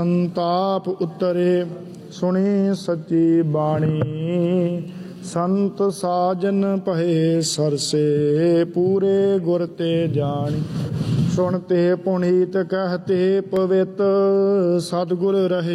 ਸੰਤਾਪ ਉਤਰੇ ਸੁਣੀ ਸੱਚੀ ਬਾਣੀ। ਸੰਤ ਸਾਜਨ ਭਏ ਸਰਸੇ ਪੂਰੇ ਗੁਰ ਤੇ ਜਾਣੀ। ਸੁਣਤੇ ਪੁਨੀਤ ਕਹਤੇ ਪਵਿੱਤ ਸਤਿਗੁਰ ਰਹੇ